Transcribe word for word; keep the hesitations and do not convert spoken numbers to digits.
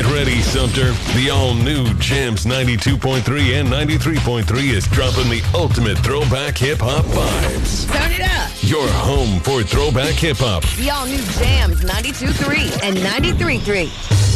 Get ready, Sumter. The all-new Jams ninety-two point three and ninety-three point three is dropping the ultimate throwback hip-hop vibes. Turn it up. Your home for throwback hip-hop. The all-new Jams ninety-two point three and ninety-three point three.